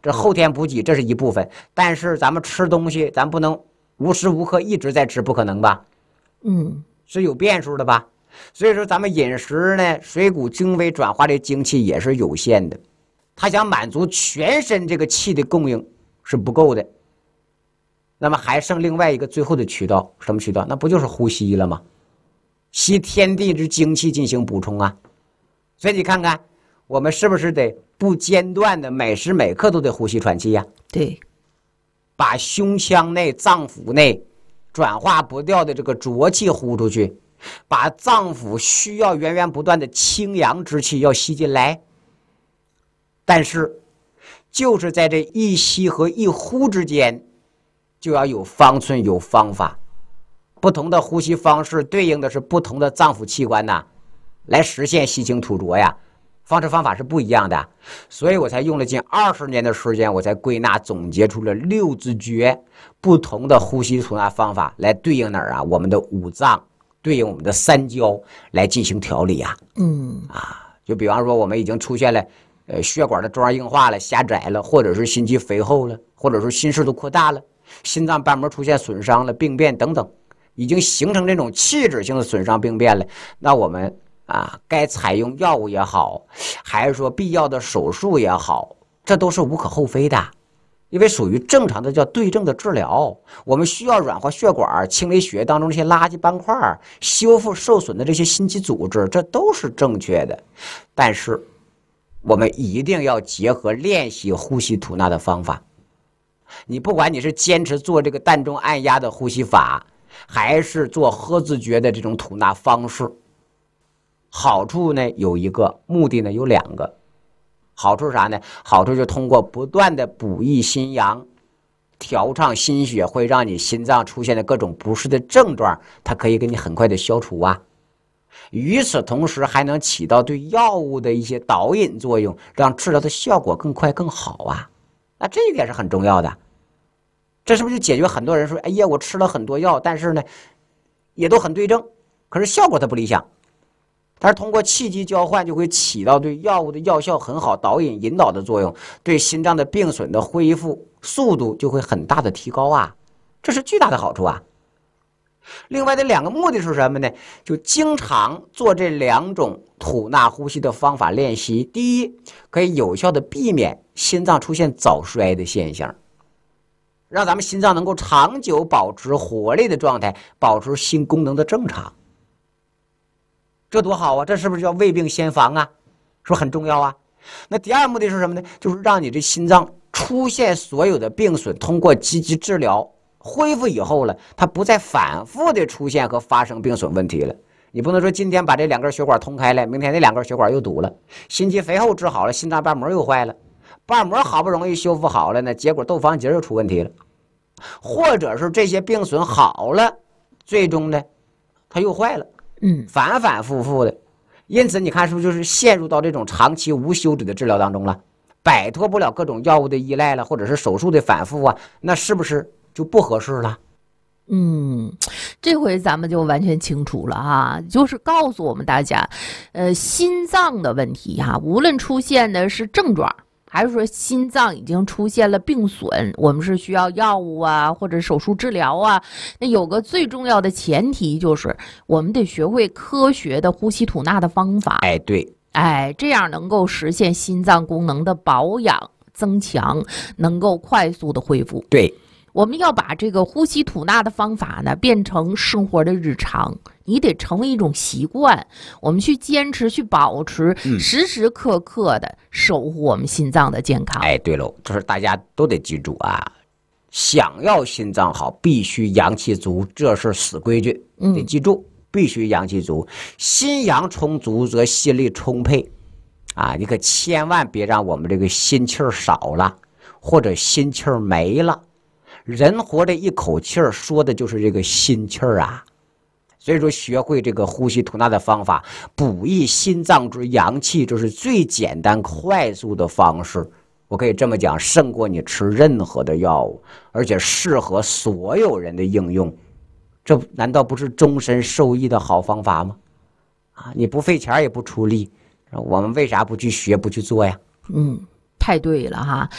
这后天补给这是一部分，但是咱们吃东西，咱不能无时无刻一直在吃，不可能吧？是有变数的吧？所以说咱们饮食呢，水谷精微转化的精气也是有限的，它想满足全身这个气的供应是不够的。那么还剩另外一个最后的渠道，什么渠道？那不就是呼吸了吗？吸天地之精气进行补充啊。所以你看看，我们是不是得不间断的每时每刻都得呼吸喘气呀？ 对， 把胸腔内脏腑内转化不掉的这个浊气呼出去，把脏腑需要源源不断的清阳之气要吸进来。但是就是在这一吸和一呼之间，就要有方寸有方法，不同的呼吸方式对应的是不同的脏腑器官呐，来实现吸清吐浊呀，方式方法是不一样的。所以我才用了近20年的时间，我才归纳总结出了6字诀不同的呼吸吐纳方法，来对应哪儿啊？我们的五脏，对应我们的三焦来进行调理啊。就比方说我们已经出现了血管的中央硬化了、狭窄了，或者是心肌肥厚了，或者是心室都扩大了，心脏瓣膜出现损伤了、病变等等，已经形成这种器质性的损伤病变了，那我们该采用药物也好，还是说必要的手术也好，这都是无可厚非的，因为属于正常的叫对症的治疗。我们需要软化血管、清理血液当中这些垃圾斑块、修复受损的这些心肌组织，这都是正确的。但是我们一定要结合练习呼吸吐纳的方法。你不管你是坚持做这个膻中按压的呼吸法，还是做喝字诀的这种吐纳方式，好处呢有一个，目的呢有2个。好处是啥呢？好处就通过不断的补益心阳，调畅心血，会让你心脏出现的各种不适的症状，它可以给你很快的消除啊。与此同时还能起到对药物的一些导引作用，让治疗的效果更快更好啊。那这一点是很重要的。这是不是就解决很多人说，哎呀，我吃了很多药，但是呢也都很对症，可是效果它不理想。但是通过气机交换，就会起到对药物的药效很好、导引引导的作用，对心脏的病损的恢复速度就会很大的提高啊，这是巨大的好处啊。另外的2个目的是什么呢？就经常做这2种吐纳呼吸的方法练习。第一，可以有效的避免心脏出现早衰的现象，让咱们心脏能够长久保持活力的状态，保持心功能的正常。这多好啊，这是不是叫未病先防啊？是不是很重要啊？那第2目的是什么呢？就是让你这心脏出现所有的病损，通过积极治疗恢复以后了，它不再反复的出现和发生病损问题了。你不能说今天把这2根血管通开了，明天那2根血管又堵了，心肌肥厚治好了，心脏瓣膜又坏了，瓣膜好不容易修复好了呢，结果窦房结又出问题了，或者是这些病损好了，最终呢它又坏了，反反复复的。因此你看是不是就是陷入到这种长期无休止的治疗当中了，摆脱不了各种药物的依赖了，或者是手术的反复啊，那是不是就不合适了？ 这回咱们就完全清楚了哈，就是告诉我们大家，心脏的问题哈，无论出现的是症状，还是说心脏已经出现了病损，我们是需要药物啊，或者手术治疗啊。那有个最重要的前提就是，我们得学会科学的呼吸吐纳的方法。 对， 这样能够实现心脏功能的保养增强，能够快速的恢复。 对。 我们要把这个呼吸吐纳的方法呢变成生活的日常，你得成为一种习惯，我们去坚持去保持，时时刻刻的守护我们心脏的健康。 对喽，就是大家都得记住啊，想要心脏好必须阳气足，这是死规矩，得记住，必须阳气足，心阳充足则心力充沛啊，你可千万别让我们这个心气儿少了，或者心气儿没了。人活着一口气儿，说的就是这个心气儿啊。所以说学会这个呼吸吐纳的方法，补益心脏之阳气，这是最简单快速的方式。我可以这么讲，胜过你吃任何的药物，而且适合所有人的应用。这难道不是终身受益的好方法吗？你不费钱也不出力，我们为啥不去学不去做呀？ 太对了哈。